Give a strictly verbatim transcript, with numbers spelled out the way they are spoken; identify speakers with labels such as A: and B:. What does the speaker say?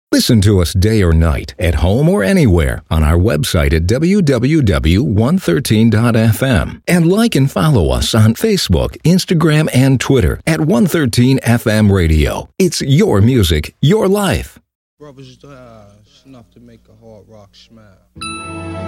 A: Listen to us day or night, at home or anywhere, on our website at w w w dot one thirteen dot f m. And like and follow us on Facebook, Instagram, and Twitter at one thirteen F M Radio. It's your music, your life.
B: Brothers, uh, it's enough to make a hard rock smile.